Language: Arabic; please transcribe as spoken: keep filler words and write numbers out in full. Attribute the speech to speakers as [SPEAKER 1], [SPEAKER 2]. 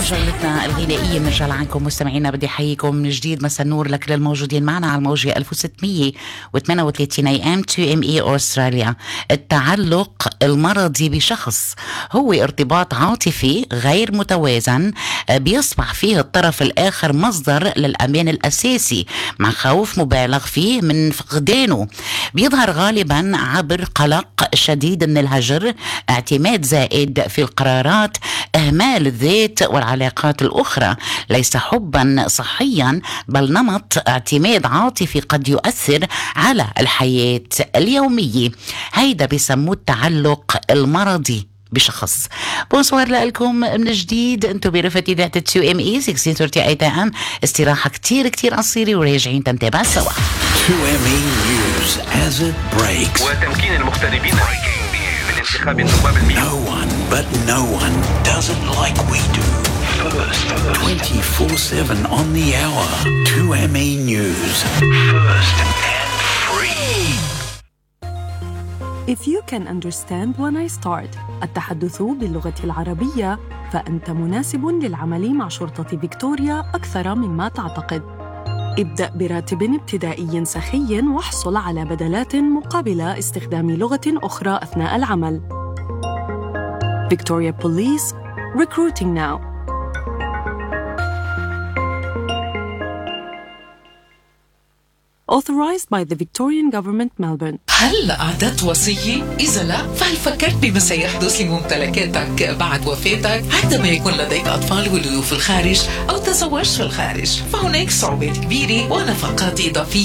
[SPEAKER 1] جولتنا الغنائية بنرجع لعنكم مستمعينا. بدي أحييكم من جديد، مساء النور لكل الموجودين معنا على الموجة ألف وستمية وثمانية وثلاثين اي ام تو ام اي استراليا. التعلق المرضي بشخص هو ارتباط عاطفي غير متوازن بيصبح فيه الطرف الآخر مصدر للأمان الأساسي مع خوف مبالغ فيه من فقدانه. بيظهر غالبا عبر قلق شديد من الهجر، اعتماد زائد في القرارات، إهمال الذات والعلاقات الأخرى. ليس حبا صحيا بل نمط اعتماد عاطفي قد يؤثر على الحياة اليومية. هيدا بيسموه التعلق المرضي بشخص. بونسوار لكم من جديد، انتو برفقة إذاعة تو ام اي ستة عشر ثلاثين اي ام. استراحة كتير كتير قصيرة وراجعين تنتابع سوا.
[SPEAKER 2] تو ام اي News as it breaks.
[SPEAKER 3] وتمكين المغتربين من انتخاب النواب المئة.
[SPEAKER 2] No one but no one does it like we do. First, twenty-four seven on the hour. two M A News. First and free.
[SPEAKER 4] If you can understand when I start التحدث باللغة العربية فأنت مناسب للعمل مع شرطة فيكتوريا أكثر مما تعتقد. ابدأ براتب ابتدائي سخي واحصل على بدلات مقابل استخدام لغة أخرى أثناء العمل. Victoria Police, recruiting now. Authorized by the Victorian Government, Melbourne.
[SPEAKER 5] هل أعددت وصية؟ إذا لا، فهل فكرت بما سيحدث لممتلكاتك بعد وفاتك عندما يكون لديك أطفال ولدوا في الخارج أو تزوجت في الخارج؟ فهناك صعوبات كبيرة ونفقات إضافية